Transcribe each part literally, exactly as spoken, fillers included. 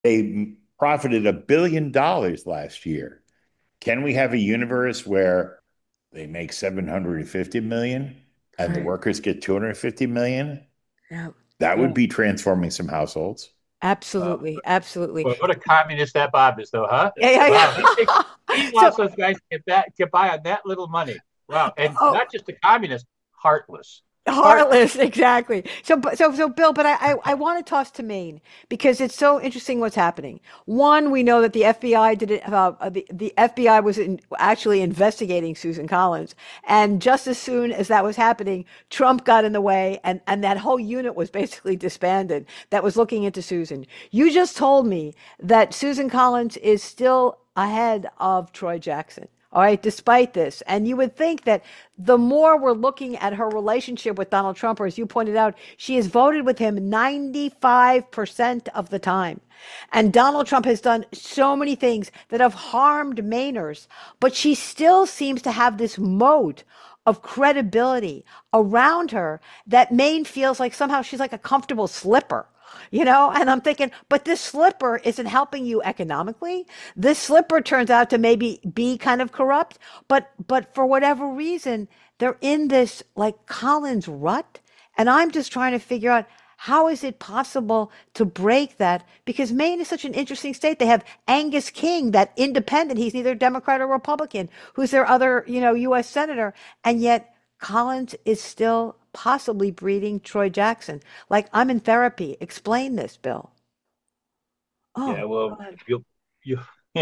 They profited a billion dollars last year. Can we have a universe where they make seven hundred fifty million and the Right. workers get two hundred fifty million? Yeah. That Yeah. would be transforming some households. Uh, Absolutely. Absolutely. well, what a communist that Bob is, though, huh? Yeah, yeah, Wow, he thinks yeah. he So, wants those guys to get that get by on that little money. Wow, and oh, not just a communist, heartless, heartless. heartless, exactly. So, but so, so, Bill, but I, I, I want to toss to Maine because it's so interesting what's happening. One, we know that the F B I did it. Uh, uh, the the F B I was in, actually investigating Susan Collins, and just as soon as that was happening, Trump got in the way, and and that whole unit was basically disbanded. That was looking into Susan. You just told me that Susan Collins is still ahead of Troy Jackson. All right, despite this. And you would think that the more we're looking at her relationship with Donald Trump, or as you pointed out, she has voted with him ninety-five percent of the time. And Donald Trump has done so many things that have harmed Mainers, but she still seems to have this moat of credibility around her that Maine feels like somehow she's like a comfortable slipper. You know, and I'm thinking, but this slipper isn't helping you economically. This slipper turns out to maybe be kind of corrupt, but but for whatever reason, they're in this like Collins rut. And I'm just trying to figure out how is it possible to break that? Because Maine is such an interesting state. They have Angus King, that independent. He's neither Democrat or Republican, who's their other, you know, U S senator, and yet Collins is still possibly breeding Troy Jackson. Like, I'm in therapy. Explain this, Bill. Yeah, Oh, well, God. you you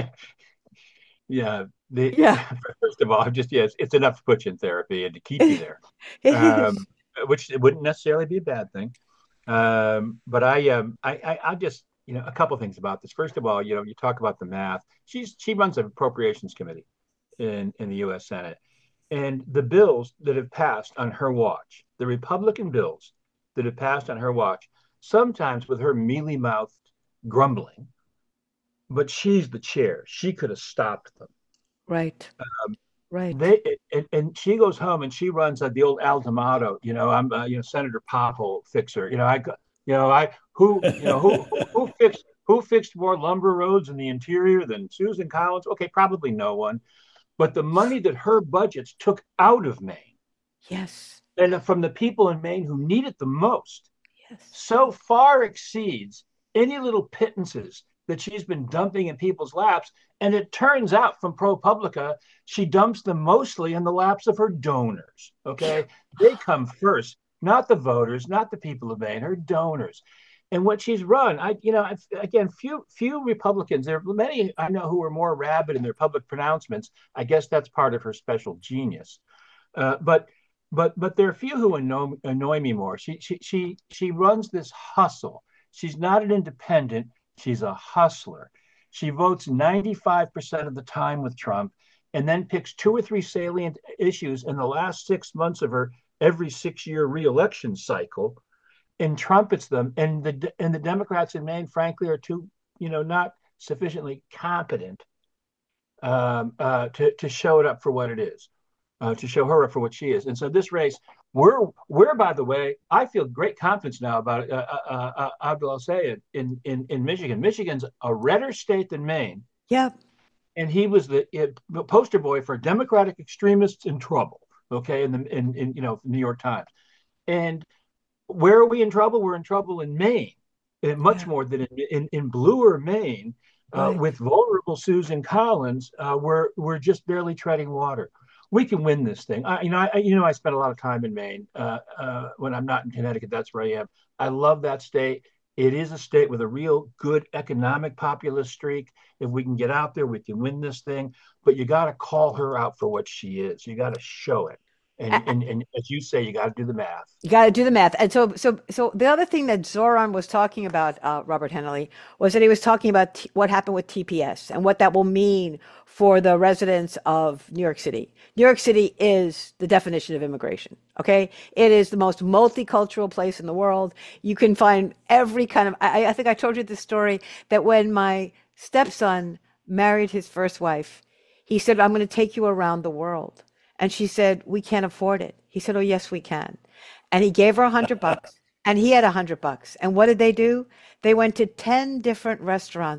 yeah. The Yeah. first of all, I'm just yes, it's enough to put you in therapy and to keep you there, um, which it wouldn't necessarily be a bad thing. Um, but I, um, I, I, I just, you know, a couple of things about this. First of all, you know, you talk about the math. She's she runs an appropriations committee in in the U S. Senate, and the bills that have passed on her watch, the Republican bills that have passed on her watch, sometimes with her mealy mouthed grumbling, but she's the chair. She could have stopped them. Right. Right. They and, and she goes home and she runs uh, the old Al D'Amato. You know, I'm uh, you know Senator Pothole fixer. You know, I you know I who you know who who, who fixed who fixed more lumber roads in the interior than Susan Collins? Okay, probably no one. But the money that her budgets took out of Maine Yes. and from the people in Maine who need it the most Yes. so far exceeds any little pittances that she's been dumping in people's laps. And it turns out from ProPublica, she dumps them mostly in the laps of her donors. Okay. They come first, not the voters, not the people of Maine, her donors. And what she's run, I, you know, again, few few Republicans. There are many I know who are more rabid in their public pronouncements. I guess that's part of her special genius. Uh, but but but there are few who annoy, annoy me more. She she she she runs this hustle. She's not an independent. She's a hustler. She votes ninety-five percent of the time with Trump and then picks two or three salient issues in the last six months of her every six year reelection cycle and trumpets them. And the and the Democrats in Maine, frankly, are too, you know, not sufficiently competent um, uh, to, to show it up for what it is, uh, to show her up for what she is. And so this race, we're, we're by the way, I feel great confidence now about uh, uh, uh, Abdul Sayed in, in, in Michigan. Michigan's a redder state than Maine. Yep. And he was the uh, poster boy for Democratic extremists in trouble. Okay, in the in, in you know New York Times. And where are we in trouble? We're in trouble in Maine, uh, much Yeah. more than in, in, in bluer Maine, uh, Right. with vulnerable Susan Collins. Uh, we're we're just barely treading water. We can win this thing. I, you know, I you know I spent a lot of time in Maine. Uh, uh, when I'm not in Connecticut, that's where I am. I love that state. It is a state with a real good economic populist streak. If we can get out there, we can win this thing. But you got to call her out for what she is. You got to show it. And, and and as you say, you got to do the math. You got to do the math. And so, so, so the other thing that Zoran was talking about, uh, Robert Hennelly, was that he was talking about t what happened with T P S and what that will mean for the residents of New York City. New York City is the definition of immigration. Okay. It is the most multicultural place in the world. You can find every kind of, I, I think I told you the story that when my stepson married his first wife, he said, I'm going to take you around the world. And she said, we can't afford it. He said, oh, yes, we can. And he gave her a hundred bucks. and he had a hundred bucks. And what did they do? They went to ten different restaurants